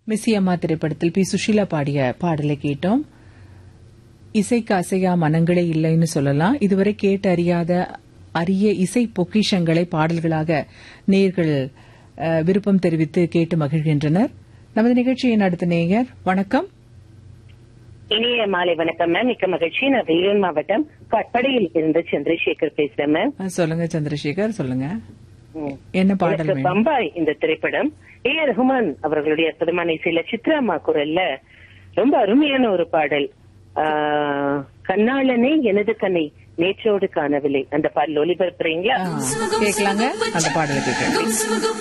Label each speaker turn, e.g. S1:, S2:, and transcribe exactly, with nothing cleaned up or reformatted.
S1: மிஸ்ஸி அம்மா திரைப்படத்தில் பி சுஷீலா பாடிய பாடலை கேட்டோம். இசைக்கு அசையா மனங்களே இல்லைன்னு சொல்லலாம். இதுவரை கேட்டு அறியாத அரிய இசை பொக்கிஷங்களை பாடல்களாக நேயர்கள் விருப்பம் தெரிவித்து கேட்டு மகிழ்கின்றனர். நமது நிகழ்ச்சியின் அடுத்த நேயர், வணக்கம்.
S2: இனிய மாலை வணக்கம் மேம். மிக்க மகிழ்ச்சி. நான் வேலூர் மாவட்டம் கட்படையில் இருந்து சந்திரசேகர் பேசுறேன் மேம்.
S1: சொல்லுங்க சந்திரசேகர், சொல்லுங்க. என்ன பாடல்?
S2: பம்பாய் இந்த திரைப்படம் ஏ ஆர் ரஹ்மான் அவர்களுடைய அற்புதமான இசையில சித்ராமா குரல்ல ரொம்ப அருமையான ஒரு பாடல். கண்ணாளனே எனது கண்ணை நேற்றோடு காணவில்லை, அந்த பாடல் ஒளிபரப்புறீங்களா?
S1: கேட்கலாங்க, அந்த பாடலை கேட்கலாம்.